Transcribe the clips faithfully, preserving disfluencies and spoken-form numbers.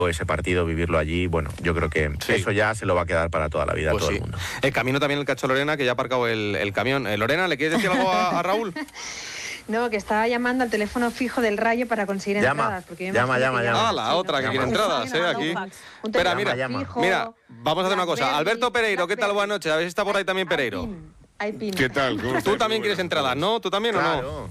ese partido, vivirlo allí, bueno, yo creo que sí. Eso ya se lo va a quedar para toda la vida pues a todo sí. el mundo. El camino también el cacho Lorena, que ya ha aparcado el, el camión. Eh, Lorena, ¿le quieres decir algo a, a Raúl? No, que estaba llamando al teléfono fijo del Rayo para conseguir llama, entradas. Porque llama, llama, llama. Ah, la otra que quiere entradas, ¿eh? Aquí. Espera, mira, llama. mira, vamos a hacer una cosa. Alberto Pereiro, ¿qué tal? Buenas noches. A ver si está por ahí también Pereiro. ¿Qué tal? Tú también quieres entradas, ¿no? ¿Tú también o no?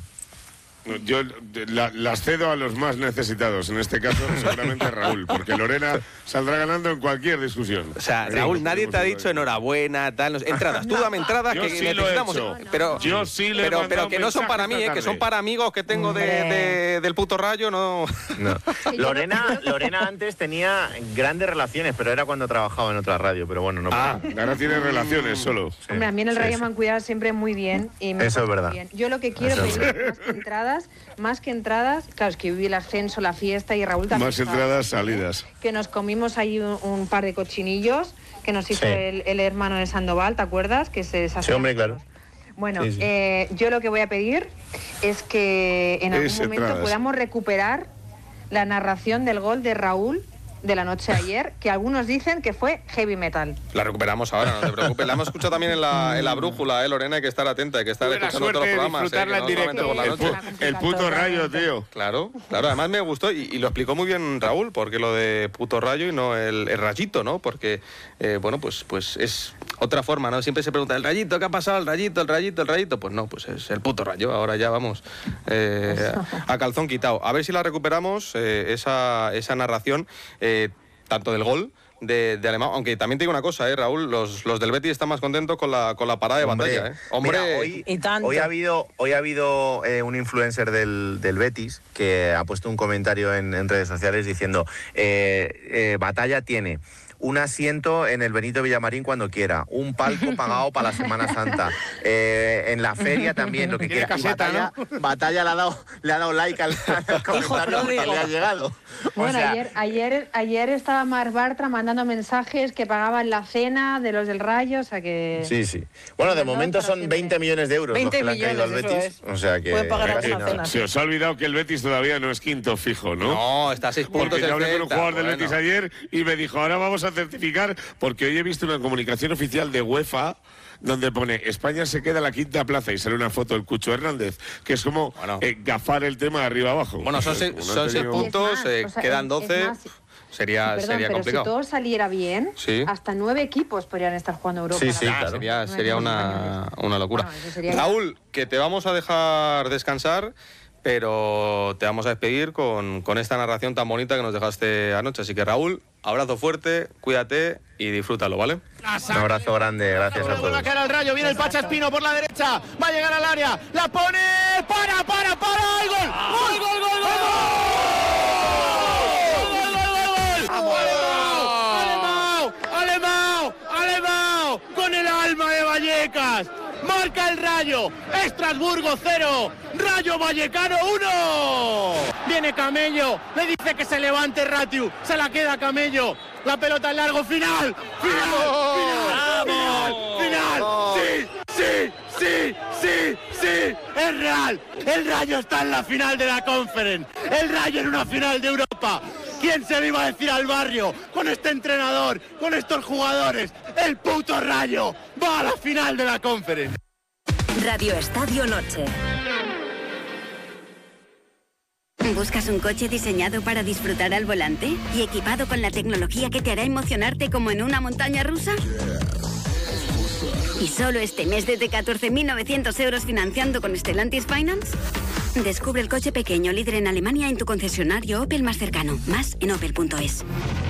Yo la, las cedo a los más necesitados, en este caso seguramente Raúl, porque Lorena saldrá ganando en cualquier discusión. O sea, Raúl, sí, nadie te ha dicho enhorabuena, tal, no, entradas, tú dame entradas que sí necesitamos, lo pero yo sí le pero, pero que no son para mí, eh, que son para amigos que tengo de, de, del puto Rayo, no. no. Lorena, Lorena antes tenía grandes relaciones, pero era cuando trabajaba en otra radio, pero bueno, no. Ah, ahora tiene relaciones solo. Sí. Hombre, a mí en el Rayo sí, me han cuidado siempre muy bien y me eso es verdad. Bien. Yo lo que quiero Eso pedir es más que entradas. Más que entradas, claro, es que viví el ascenso, la fiesta y Raúl también. Más entradas, salidas. Que nos comimos ahí un, un par de cochinillos que nos hizo sí. el, el hermano de Sandoval, ¿te acuerdas? Que se sí, hombre, claro. Bueno, sí, sí. Eh, yo lo que voy a pedir es que en algún es momento entradas. podamos recuperar la narración del gol de Raúl de la noche de ayer, que algunos dicen que fue heavy metal. La recuperamos ahora, no te preocupes. La hemos escuchado también en la, en la brújula, ¿eh, Lorena? Hay que estar atenta, hay que estar Buena escuchando todos los programas. Disfrutarla ¿eh? en directo. Por la el, noche. pu el puto Rayo, tío. Claro, claro. Además me gustó y, y lo explicó muy bien Raúl, porque lo de puto Rayo y no el, el rayito, ¿no? Porque, eh, bueno, pues, pues es otra forma, ¿no? Siempre se pregunta, ¿el rayito? ¿Qué ha pasado? ¿El rayito? ¿El rayito? ¿El rayito? Pues no, pues es el puto Rayo. Ahora ya vamos eh, a calzón quitado. A ver si la recuperamos, eh, esa, esa narración. Eh, tanto del gol de, de Alemán, aunque también te digo una cosa, eh, Raúl, los, los del Betis están más contentos con la, con la parada de Hombre, batalla. Eh. Hombre, mira, hoy, hoy ha habido, hoy ha habido eh, un influencer del, del Betis que ha puesto un comentario en, en redes sociales diciendo eh, eh, Batalla tiene un asiento en el Benito Villamarín cuando quiera, un palco pagado para la Semana Santa, eh, en la feria también, lo que quiera. Caseta, Batalla, ¿no? Batalla le ha dado, le ha dado like al, al comentario que le ha llegado. Bueno, o sea, ayer, ayer, ayer estaba Mar Bartra mandando mensajes que pagaban la cena de los del Rayo, o sea que... Sí, sí. Bueno, de momento son veinte millones de euros veinte los que le han caído al Betis. Es. O sea que... Puede pagar alguna cena. Se os ha olvidado que el Betis todavía no es quinto fijo, ¿no? No, está a seis puntos. Porque yo hablé con un jugador del bueno. Betis ayer y me dijo, ahora vamos a certificar, porque hoy he visto una comunicación oficial de UEFA donde pone España se queda en la quinta plaza y sale una foto del Cucho Hernández, que es como bueno. eh, gafar el tema de arriba abajo. Bueno, son, seis, son seis puntos, más, eh, o sea, quedan doce, más, sería, perdón, sería pero complicado. Si todo saliera bien, sí. hasta nueve equipos podrían estar jugando Europa. Sí, sí, ah, claro. Sería, sería una, una locura. Bueno, sería Raúl, que te vamos a dejar descansar, pero te vamos a despedir con, con esta narración tan bonita que nos dejaste anoche. Así que, Raúl, abrazo fuerte, cuídate y disfrútalo, ¿vale? Un abrazo grande, gracias a todos. La cara al Rayo, viene el Pacha Espino por la derecha, va a llegar al área, la pone, para, para, para, y gol, gol, gol, gol, gol, Alemão, Alemão, Alemão, con el alma de Vallecas, marca el Rayo, Estrasburgo cero, Rayo Vallecano uno. Viene Camello, le dice que se levante Ratiu, se la queda Camello, la pelota en largo, final, final, final, final, sí, sí, sí, sí, sí, es real, el Rayo está en la final de la Conference, el Rayo en una final de Europa. ¿Quién se le iba a decir al barrio con este entrenador, con estos jugadores? El puto Rayo va a la final de la Conference. Radio Estadio Noche. ¿Buscas un coche diseñado para disfrutar al volante y equipado con la tecnología que te hará emocionarte como en una montaña rusa? ¿Y solo este mes desde catorce mil novecientos euros financiando con Stellantis Finance? Descubre el coche pequeño líder en Alemania en tu concesionario Opel más cercano. Más en opel punto es.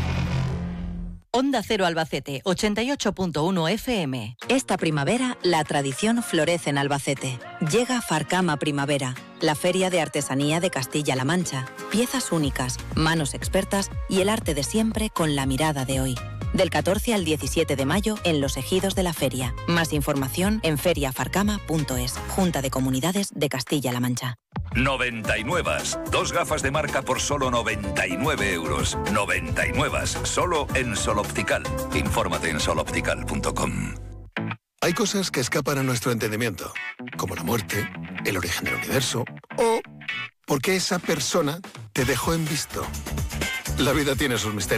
Onda Cero Albacete, ochenta y ocho punto uno F M. Esta primavera, la tradición florece en Albacete. Llega Farcama Primavera, la feria de artesanía de Castilla-La Mancha. Piezas únicas, manos expertas y el arte de siempre con la mirada de hoy. Del catorce al diecisiete de mayo en los ejidos de la feria. Más información en feria farcama punto es. Junta de Comunidades de Castilla-La Mancha. noventa y nueve. Dos gafas de marca por solo noventa y nueve euros. noventa y nueve. Solo en Sol Optical. Infórmate en sol optical punto com. Hay cosas que escapan a nuestro entendimiento, como la muerte, el origen del universo o porque esa persona te dejó en visto. La vida tiene sus misterios.